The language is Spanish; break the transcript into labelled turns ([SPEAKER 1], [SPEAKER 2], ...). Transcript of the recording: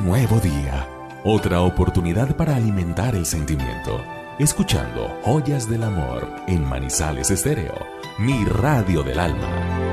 [SPEAKER 1] nuevo día, otra oportunidad para alimentar el sentimiento. Escuchando Joyas del Amor en Manizales Estéreo, mi radio del alma.